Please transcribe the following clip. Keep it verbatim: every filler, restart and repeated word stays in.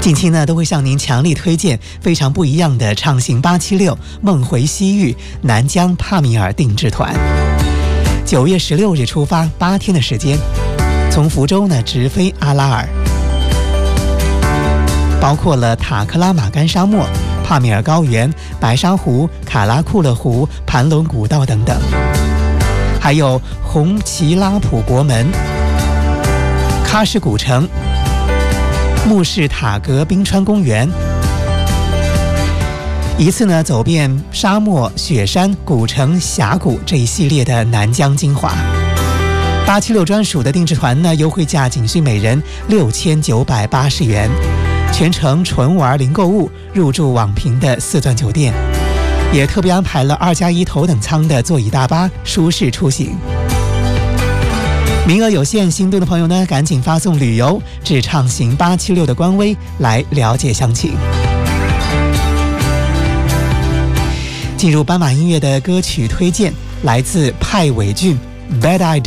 近期呢，都会向您强力推荐非常不一样的畅行八七六梦回西域南疆帕米尔定制团。九月十六日出发，八天的时间，从福州呢直飞阿拉尔，包括了塔克拉玛干沙漠、帕米尔高原、白沙湖、卡拉库勒湖、盘龙古道等等，还有红旗拉普国门、喀什古城、穆氏塔格冰川公园，一次呢走遍沙漠、雪山、古城、峡谷这一系列的南疆精华。八七六专属的定制团呢，优惠价仅需每人六千九百八十元，全程纯玩零购物，入住网评的四钻酒店，也特别安排了二加一头等舱的座椅大巴，舒适出行。名额有限，心动的朋友呢，赶紧发送旅游至畅行八七六的官微来了解详情。进入斑马音乐的歌曲推荐，来自派伟俊 Bad Idea。